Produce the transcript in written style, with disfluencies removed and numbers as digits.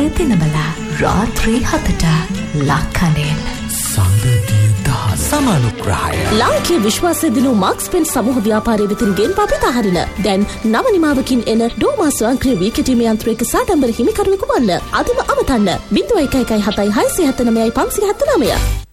දිනබලා රාත්‍රී 7ට ලක්කනෙන් සංගතිය දහස් සමානුග්‍රහය ලාංකීය විශ්වාසය දිනු මාක්ස් පෙන් සමූහ ව්‍යාපාරයේ වෙතින් ගෙන් පාපිත හරින දැන් නව නිමාවකින් එන ඩෝමා ස්වයංක්‍රීය වීකටීමේ යන්ත්‍රයක සාඩම්බර හිමිකරුවෙකු වන්න අදම අමතන්න 0117 679 579